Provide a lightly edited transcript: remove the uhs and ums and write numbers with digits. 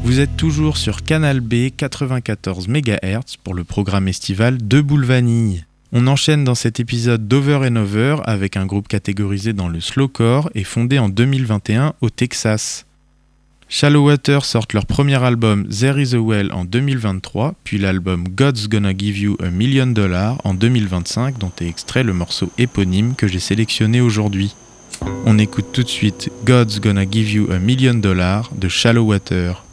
Vous êtes toujours sur Canal B 94 MHz pour le programme estival De Boules Vanille. On enchaîne dans cet épisode d'Over and Over avec un groupe catégorisé dans le slowcore et fondé en 2021 au Texas. Shallow Water sortent leur premier album There Is a Well en 2023, puis l'album God's Gonna Give You $1 Million en 2025, dont est extrait le morceau éponyme que j'ai sélectionné aujourd'hui. On écoute tout de suite God's Gonna Give You $1 Million de Shallow Water.